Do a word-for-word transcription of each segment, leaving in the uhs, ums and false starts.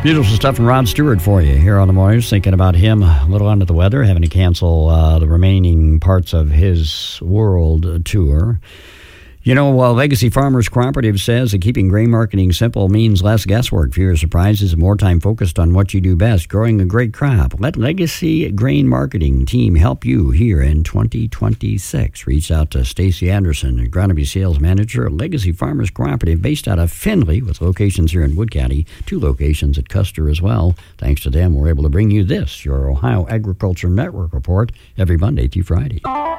Beautiful stuff from Rod Stewart for you here on the mornings. Thinking about him a little under the weather, having to cancel uh, the remaining parts of his world tour. You know, uh, Legacy Farmers Cooperative says that keeping grain marketing simple means less guesswork, fewer surprises, and more time focused on what you do best, growing a great crop. Let Legacy Grain Marketing Team help you here in twenty twenty-six. Reach out to Stacy Anderson, agronomy sales manager at Legacy Farmers Cooperative, based out of Findlay, with locations here in Wood County, two locations at Custer as well. Thanks to them, we're able to bring you this, your Ohio Agriculture Network report, every Monday through Friday.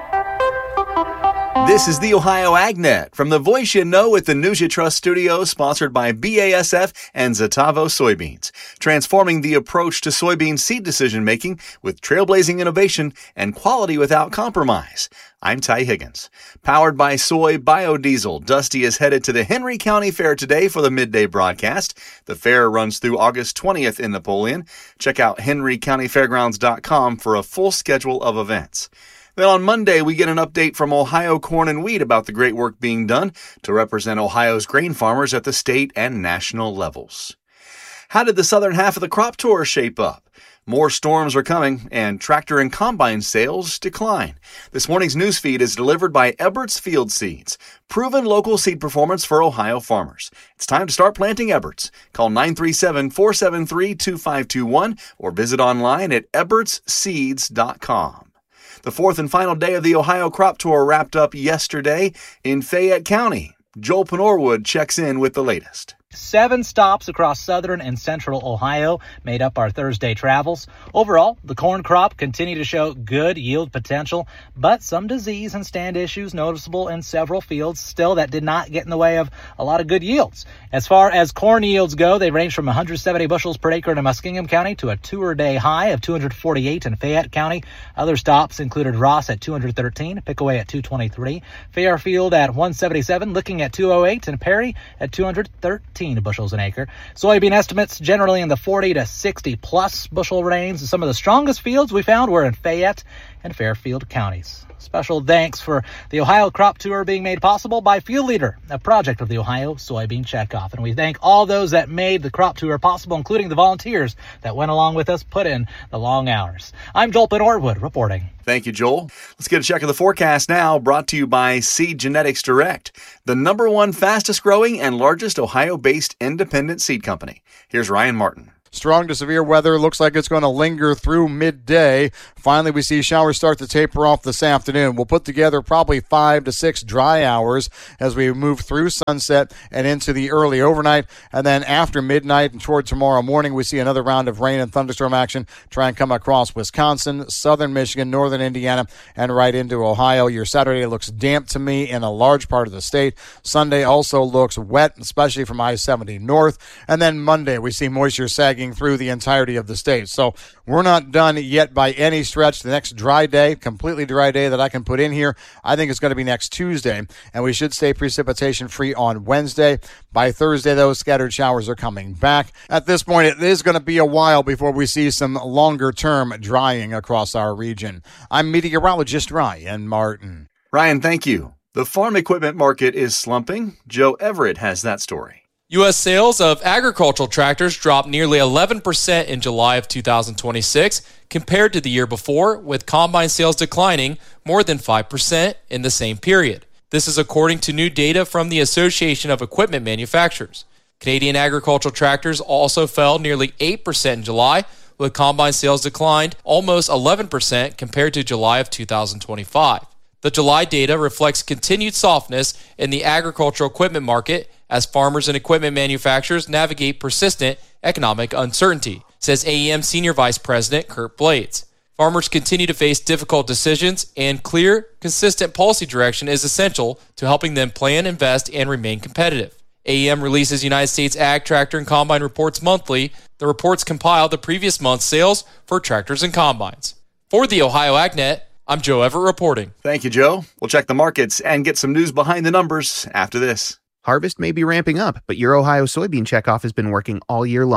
This is the Ohio AgNet from the Voice You Know at the News You Trust studio, sponsored by B A S F and Zetavo Soybeans, transforming the approach to soybean seed decision-making with trailblazing innovation and quality without compromise. I'm Ty Higgins. Powered by soy biodiesel, Dusty is headed to the Henry County Fair today for the midday broadcast. The fair runs through August twentieth in Napoleon. Check out henry county fairgrounds dot com for a full schedule of events. Then on Monday, we get an update from Ohio Corn and Wheat about the great work being done to represent Ohio's grain farmers at the state and national levels. How did the southern half of the crop tour shape up? More storms are coming, and tractor and combine sales decline. This morning's newsfeed is delivered by Eberts Field Seeds, proven local seed performance for Ohio farmers. It's time to start planting Eberts. Call nine three seven, four seven three, two five two one or visit online at eberts seeds dot com. The fourth and final day of the Ohio Crop Tour wrapped up yesterday in Fayette County. Joel Penorwood checks in with the latest. Seven stops across southern and central Ohio made up our Thursday travels. Overall, the corn crop continued to show good yield potential, but some disease and stand issues noticeable in several fields. Still, that did not get in the way of a lot of good yields. As far as corn yields go, they range from one hundred seventy bushels per acre in Muskingum County to a tour-day high of two hundred forty-eight in Fayette County. Other stops included Ross at two hundred thirteen, Pickaway at two twenty-three, Fairfield at one seventy-seven, Licking at two oh eight, and Perry at two hundred thirteen bushels an acre. Soybean estimates generally in the forty to sixty plus bushel range. Some of the strongest fields we found were in Fayette and Fairfield counties. Special thanks for the Ohio Crop Tour being made possible by Field Leader, a project of the Ohio Soybean Checkoff. And we thank all those that made the crop tour possible, including the volunteers that went along with us, put in the long hours. I'm Joel Penorwood reporting. Thank you, Joel. Let's get a check of the forecast now, brought to you by Seed Genetics Direct, the number one fastest growing and largest Ohio-based independent seed company. Here's Ryan Martin. Strong to severe weather looks like it's going to linger through midday. Finally, we see showers start to taper off this afternoon. We'll put together probably five to six dry hours as we move through sunset and into the early overnight. And then after midnight and toward tomorrow morning, we see another round of rain and thunderstorm action try and come across Wisconsin, southern Michigan, northern Indiana, and right into Ohio. Your Saturday looks damp to me in a large part of the state. Sunday also looks wet, especially from I seventy north. And then Monday, we see moisture sagging through the entirety of the state. So we're not done yet by any stretch. The next dry day, completely dry day that I can put in here, I think it's going to be next Tuesday, and we should stay precipitation free on Wednesday. By Thursday, those scattered showers are coming back. At this point, it is going to be a while before we see some longer term drying across our region. I'm meteorologist Ryan Martin. Ryan, thank you. The farm equipment market is slumping. Joe Everett has that story. U S sales of agricultural tractors dropped nearly eleven percent in July of two thousand twenty-six compared to the year before, with combine sales declining more than five percent in the same period. This is according to new data from the Association of Equipment Manufacturers. Canadian agricultural tractors also fell nearly eight percent in July, with combine sales declined almost eleven percent compared to July of two thousand twenty-five. The July data reflects continued softness in the agricultural equipment market as farmers and equipment manufacturers navigate persistent economic uncertainty, says A E M Senior Vice President Kurt Blades. Farmers continue to face difficult decisions, and clear, consistent policy direction is essential to helping them plan, invest, and remain competitive. A E M releases United States Ag Tractor and Combine reports monthly. The reports compile the previous month's sales for tractors and combines. For the Ohio AgNet, I'm Joe Everett reporting. Thank you, Joe. We'll check the markets and get some news behind the numbers after this. Harvest may be ramping up, but your Ohio Soybean Checkoff has been working all year long.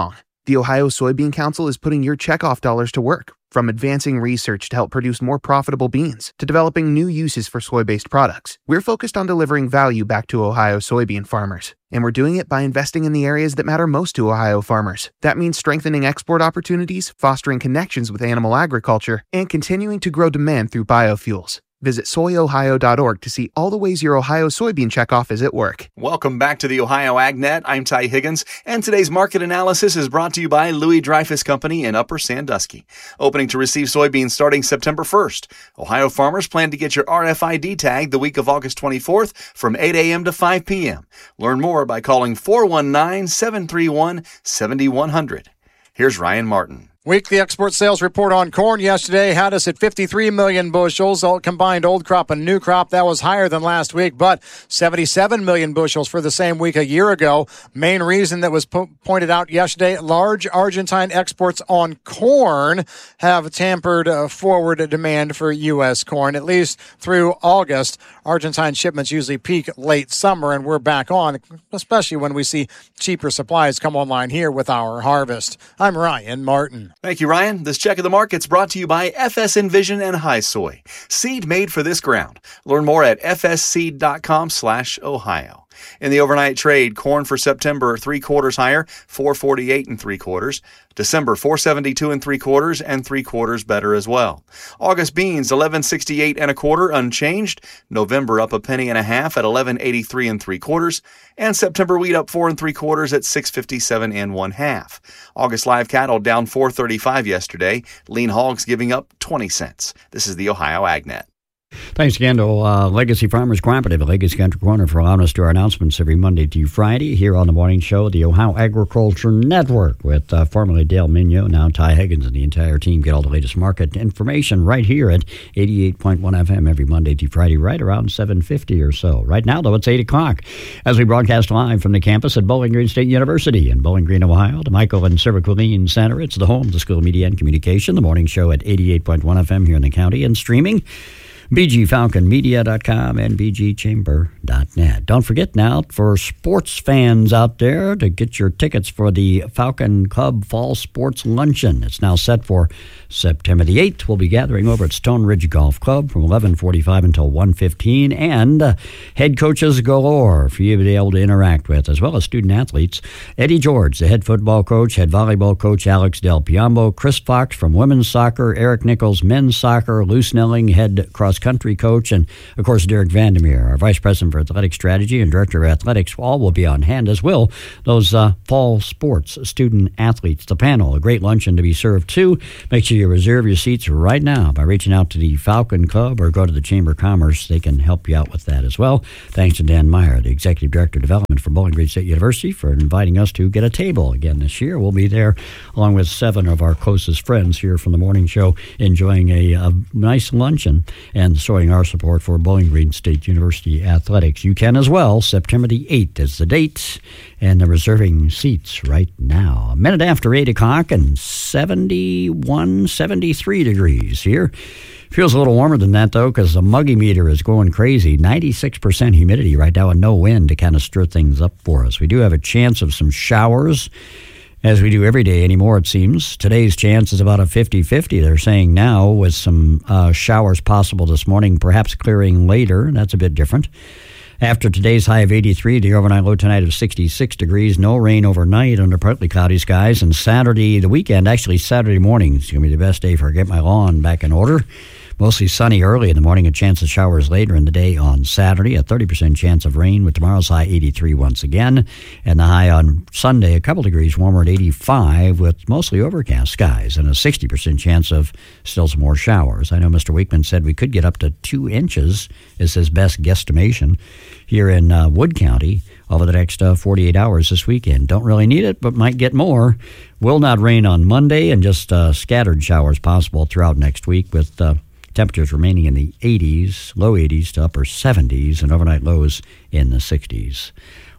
The Ohio Soybean Council is putting your checkoff dollars to work, from advancing research to help produce more profitable beans to developing new uses for soy-based products. We're focused on delivering value back to Ohio soybean farmers, and we're doing it by investing in the areas that matter most to Ohio farmers. That means strengthening export opportunities, fostering connections with animal agriculture, and continuing to grow demand through biofuels. Visit soy ohio dot org to see all the ways your Ohio soybean checkoff is at work. Welcome back to the Ohio AgNet. I'm Ty Higgins, and today's market analysis is brought to you by Louis Dreyfus Company in Upper Sandusky. Opening to receive soybeans starting September first. Ohio farmers plan to get your R F I D tag the week of August twenty-fourth from eight a.m. to five p.m. Learn more by calling four one nine, seven three one, seven one zero zero. Here's Ryan Martin. Weekly export sales report on corn yesterday had us at fifty-three million bushels, all combined old crop and new crop. That was higher than last week, but seventy-seven million bushels for the same week a year ago. Main reason that was po- pointed out yesterday, large Argentine exports on corn have tampered uh, forward demand for U S corn, at least through August. Argentine shipments usually peak late summer, and we're back on, especially when we see cheaper supplies come online here with our harvest. I'm Ryan Martin. Thank you, Ryan. This check of the market's brought to you by F S Envision and High Soy. Seed made for this ground. Learn more at f s seed dot com slash ohio. In the overnight trade, corn for September, three quarters higher, four forty-eight and three quarters. December, four seventy-two and three quarters, and three quarters better as well. August beans, eleven sixty-eight and a quarter, unchanged. November up a penny and a half at eleven eighty-three and three quarters, and September wheat up four and three quarters at six fifty-seven and one half. August live cattle down four thirty-five yesterday. Lean hogs giving up twenty cents. This is the Ohio AgNet. Thanks again to uh, Legacy Farmers Cooperative at Legacy Country Corner for allowing us to do our announcements every Monday through Friday here on the morning show, the Ohio Agriculture Network, with uh, formerly Dale Mignot, now Ty Higgins, and the entire team get all the latest market information right here at eighty-eight point one F M every Monday through Friday, right around seven fifty or so. Right now, though, it's eight o'clock as we broadcast live from the campus at Bowling Green State University in Bowling Green, Ohio, the Michael and Sarah Quilleen Center. It's the home of the School of Media and Communication, the morning show at eighty-eight point one F M here in the county, and streaming b g falcon media dot com and b g chamber dot net. Don't forget now, for sports fans out there, to get your tickets for the Falcon Club Fall Sports Luncheon. It's now set for September the eighth. We'll be gathering over at Stone Ridge Golf Club from eleven forty-five until one fifteen, and uh, head coaches galore for you to be able to interact with, as well as student athletes. Eddie George, the head football coach, head volleyball coach Alex Del Piombo, Chris Fox from women's soccer, Eric Nichols, men's soccer, Lou Snelling, head cross country coach, and of course Derek Vandermeer, our vice president for athletic strategy and director of athletics. All will be on hand, as will those uh, fall sports student athletes. The panel, a great luncheon to be served too. Make sure you reserve your seats right now by reaching out to the Falcon Club or go to the Chamber of Commerce. They can help you out with that as well. Thanks to Dan Meyer, the executive director of development for Bowling Green State University, for inviting us to get a table again this year. We'll be there along with seven of our closest friends here from the morning show, enjoying a, a nice luncheon and showing our support for Bowling Green State University athletics. You can as well. September the eighth is the date, and they're reserving seats right now. A minute after eight o'clock and seventy-one, seventy-three degrees here. Feels a little warmer than that, though, because the muggy meter is going crazy. ninety-six percent humidity right now and no wind to kind of stir things up for us. We do have a chance of some showers, as we do every day anymore, it seems. Today's chance is about a fifty-fifty, they're saying now, with some uh, showers possible this morning, perhaps clearing later. That's a bit different. After today's high of eighty-three, the overnight low tonight of sixty-six degrees. No rain overnight under partly cloudy skies. And Saturday, the weekend, actually Saturday morning, is going to be the best day for Get My Lawn back in order. Mostly sunny early in the morning, a chance of showers later in the day on Saturday, a thirty percent chance of rain with tomorrow's high eighty-three once again. And the high on Sunday, a couple degrees warmer at eighty-five with mostly overcast skies and a sixty percent chance of still some more showers. I know Mister Weekman said we could get up to two inches, is his best guesstimation, here in uh, Wood County over the next uh, forty-eight hours this weekend. Don't really need it, but might get more. Will not rain on Monday, and just uh, scattered showers possible throughout next week with uh, temperatures remaining in the eighties, low eighties to upper seventies, and overnight lows in the sixties.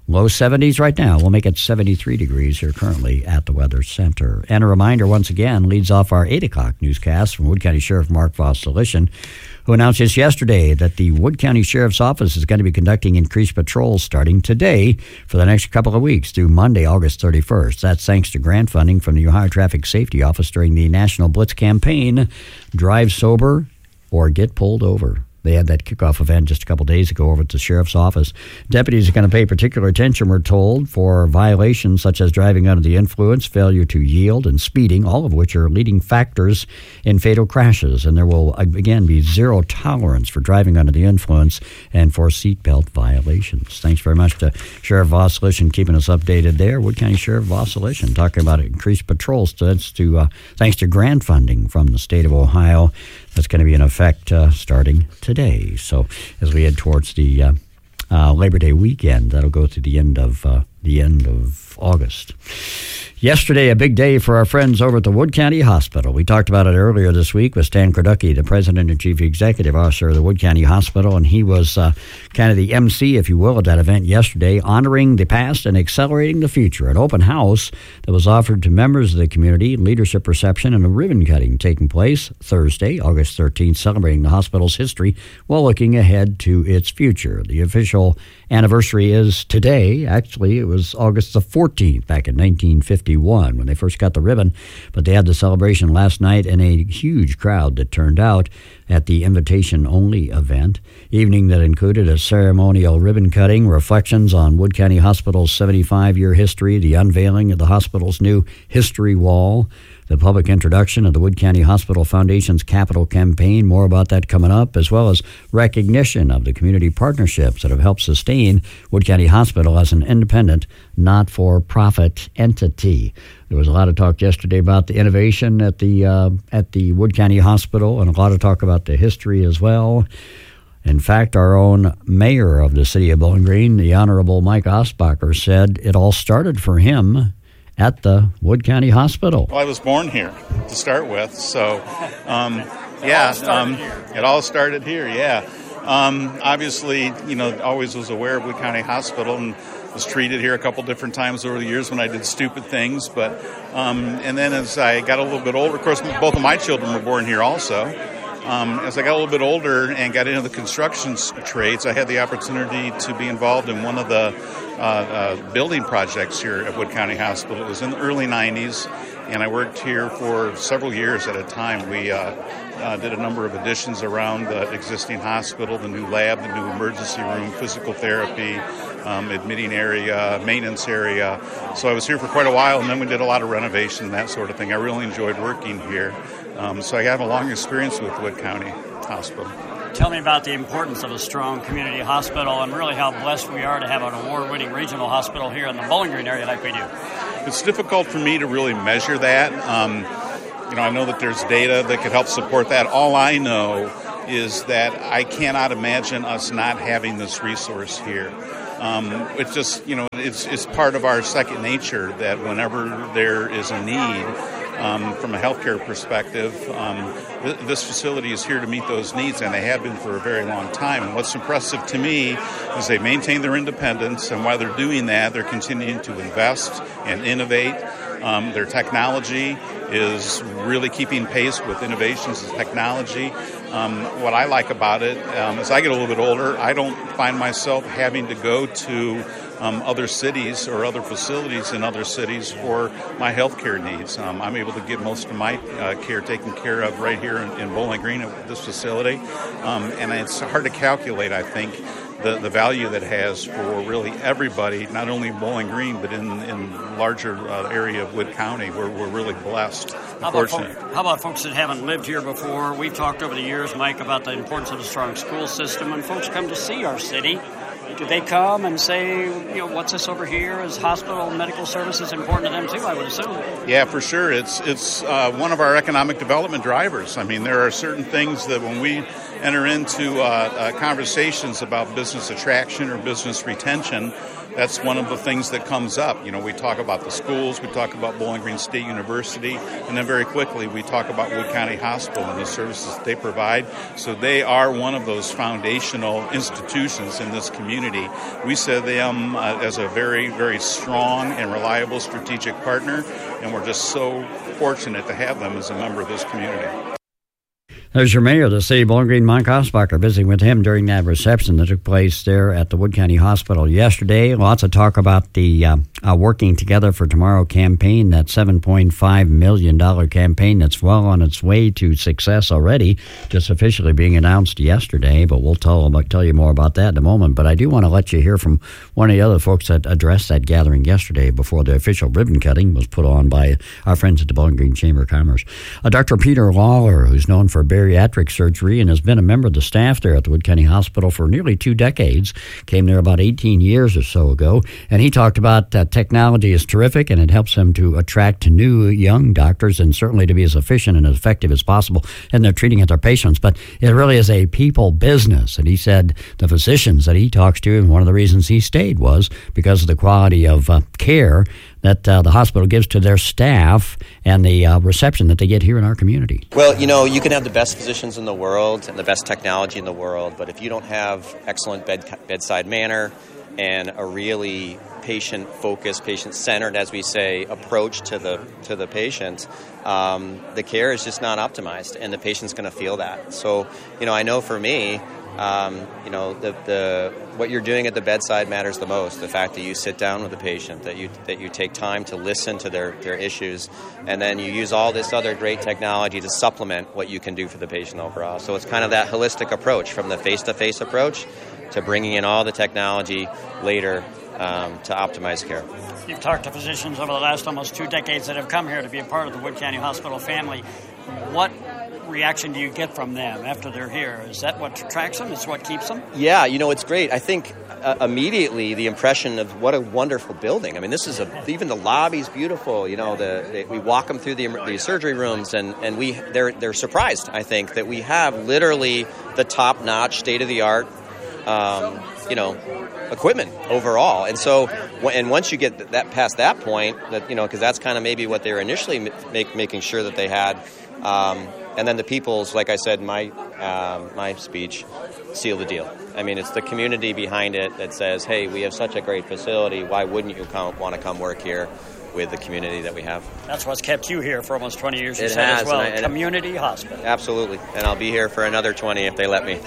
Low seventies right now. We'll make it seventy-three degrees here currently at the Weather Center. And a reminder, once again, leads off our eight o'clock newscast from Wood County Sheriff Mark Vosselition, who announced just yesterday that the Wood County Sheriff's Office is going to be conducting increased patrols starting today for the next couple of weeks through Monday, August thirty-first. That's thanks to grant funding from the Ohio Traffic Safety Office during the National Blitz campaign, Drive Sober or Get Pulled Over. They had that kickoff event just a couple days ago over at the sheriff's office. Deputies are going to pay particular attention, we're told, for violations such as driving under the influence, failure to yield, and speeding, all of which are leading factors in fatal crashes. And there will, again, be zero tolerance for driving under the influence and for seatbelt violations. Thanks very much to Sheriff Vosselition keeping us updated there. Wood County Sheriff Vosselition talking about increased patrols thanks to, uh, thanks to grant funding from the state of Ohio. That's going to be in effect uh, starting today. So as we head towards the uh, uh, Labor Day weekend, that'll go to the end of uh, the end of August. Yesterday, a big day for our friends over at the Wood County Hospital. We talked about it earlier this week with Stan Kraducki, the president and chief executive officer of the Wood County Hospital, and he was uh, kind of the M C, if you will, at that event yesterday, honoring the past and accelerating the future. An open house that was offered to members of the community, leadership reception, and a ribbon cutting taking place Thursday, August thirteenth, celebrating the hospital's history while looking ahead to its future. The official anniversary is today. Actually, it was August the fourteenth, back in nineteen fifty-one when they first got the ribbon, but they had the celebration last night and a huge crowd that turned out at the invitation-only event. Evening that included a ceremonial ribbon cutting, reflections on Wood County Hospital's seventy-five-year history, the unveiling of the hospital's new history wall, the public introduction of the Wood County Hospital Foundation's capital campaign, more about that coming up, as well as recognition of the community partnerships that have helped sustain Wood County Hospital as an independent, not-for-profit entity. There was a lot of talk yesterday about the innovation at the uh, at the Wood County Hospital, and a lot of talk about the history as well. In fact, our own mayor of the city of Bowling Green, the Honorable Mike Osbacher, said it all started for him at the Wood County Hospital. Well, I was born here to start with, so um, yeah, it all, um, it all started here. Yeah, um, obviously, you know, always was aware of Wood County Hospital and was treated here a couple different times over the years when I did stupid things. But um, and then as I got a little bit older, of course, both of my children were born here also. Um, as I got a little bit older and got into the construction trades, I had the opportunity to be involved in one of the uh, uh, building projects here at Wood County Hospital. It was in the early nineties, and I worked here for several years at a time. We uh, uh, did a number of additions around the existing hospital, the new lab, the new emergency room, physical therapy, um, admitting area, maintenance area. So I was here for quite a while, and then we did a lot of renovation and that sort of thing. I really enjoyed working here. Um, so I have a long experience with Wood County Hospital. Tell me about the importance of a strong community hospital and really how blessed we are to have an award-winning regional hospital here in the Bowling Green area like we do. It's difficult for me to really measure that. Um, you know, I know that there's data that could help support that. All I know is that I cannot imagine us not having this resource here. Um, it's just, you know, it's it's part of our second nature that whenever there is a need, Um, from a healthcare perspective, um, th- this facility is here to meet those needs, and they have been for a very long time. And what's impressive to me is they maintain their independence, and while they're doing that, they're continuing to invest and innovate. Um, their technology is really keeping pace with innovations in technology. Um, what I like about it, um, as I get a little bit older, I don't find myself having to go to Um, other cities or other facilities in other cities for my health care needs. Um, I'm able to get most of my uh, care taken care of right here in, in Bowling Green at this facility. Um, and it's hard to calculate, I think, the, the value that has for really everybody, not only Bowling Green, but in in larger uh, area of Wood County, where we're really blessed. How about, folk, how about folks that haven't lived here before? We've talked over the years, Mike, about the importance of a strong school system, and folks come to see our city. Do they come and say, you know, what's this over here? Is hospital medical services important to them too, I would assume? Yeah, for sure. It's it's uh, one of our economic development drivers. I mean, there are certain things that when we enter into uh, uh, conversations about business attraction or business retention, that's one of the things that comes up. You know, we talk about the schools, we talk about Bowling Green State University, and then very quickly we talk about Wood County Hospital and the services they provide. So they are one of those foundational institutions in this community. We see them uh, as a very, very strong and reliable strategic partner, and we're just so fortunate to have them as a member of this community. There's your mayor of the city of Bowling Green, Mike Osbacher, visiting with him during that reception that took place there at the Wood County Hospital yesterday. Lots of talk about the uh, uh, Working Together for Tomorrow campaign, that seven point five million dollars campaign that's well on its way to success already, just officially being announced yesterday, but we'll tell, about, tell you more about that in a moment. But I do want to let you hear from one of the other folks that addressed that gathering yesterday before the official ribbon cutting was put on by our friends at the Bowling Green Chamber of Commerce. Uh, Doctor Peter Lawler, who's known for bariatric surgery and has been a member of the staff there at the Wood County Hospital for nearly two decades, came there about eighteen years or so ago, and he talked about uh, technology is terrific and it helps them to attract new young doctors and certainly to be as efficient and as effective as possible in their treating of their patients. But it really is a people business, and he said the physicians that he talks to, and one of the reasons he stayed was because of the quality of uh, care that uh, the hospital gives to their staff and the uh, reception that they get here in our community. Well, you know, you can have the best physicians in the world and the best technology in the world, but if you don't have excellent bed, bedside manner and a really patient-focused, patient-centered, as we say, approach to the to the patient, um, the care is just not optimized, and the patient's going to feel that. So, you know, I know for me, Um, you know, the, the what you're doing at the bedside matters the most. The fact that you sit down with the patient, that you that you take time to listen to their, their issues, and then you use all this other great technology to supplement what you can do for the patient overall. So it's kind of that holistic approach, from the face-to-face approach to bringing in all the technology later um, to optimize care. You've talked to physicians over the last almost two decades that have come here to be a part of the Wood County Hospital family. What reaction do you get from them after they're here? Is that what attracts them? Is what keeps them? Yeah, you know, it's great. I think uh, immediately the impression of what a wonderful building. I mean, this is a, even the lobby's beautiful. You know, the, the we walk them through the, the surgery rooms, and, and we they're they're surprised, I think, that we have literally the top-notch, state-of-the-art, um, you know, equipment overall. And so, and once you get that past that point, that you know, because that's kind of maybe what they were initially make, making sure that they had. Um, And then the people's, like I said in my um, my speech, seal the deal. I mean, it's the community behind it that says, hey, we have such a great facility. Why wouldn't you come, want to come work here with the community that we have? That's what's kept you here for almost twenty years, you it said has, as well. and I, and community hospital. Absolutely. And I'll be here for another twenty if they let me.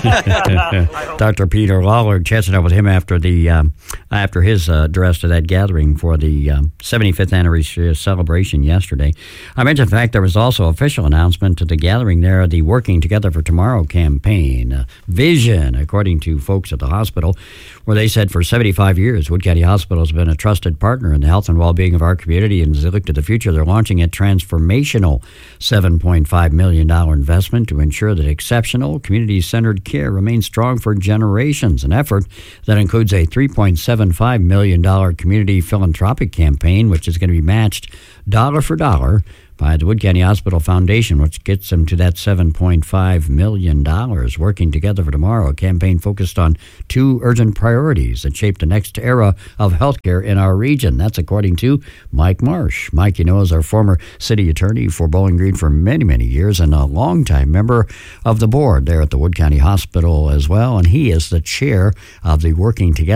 Doctor Peter Lawler, chatting up with him after the um, after his uh, address to that gathering for the um, seventy-fifth anniversary celebration yesterday. I mentioned the fact there was also official announcement to the gathering there, the Working Together for Tomorrow campaign, uh, vision, according to folks at the hospital, where they said for seventy-five years, Wood County Hospital has been a trusted partner in the health and well-being of our community, and as they look to the future, they're launching a transformational seven point five million dollars investment to ensure that exceptional, community-centered care remains strong for generations, an effort that includes a three point seven five million dollars community philanthropic campaign, which is going to be matched dollar for dollar by the Wood County Hospital Foundation, which gets them to that seven point five million dollars. Working Together for Tomorrow, a campaign focused on two urgent priorities that shape the next era of healthcare in our region. That's according to Mike Marsh. Mike, you know, is our former city attorney for Bowling Green for many, many years and a longtime member of the board there at the Wood County Hospital as well, and he is the chair of the Working Together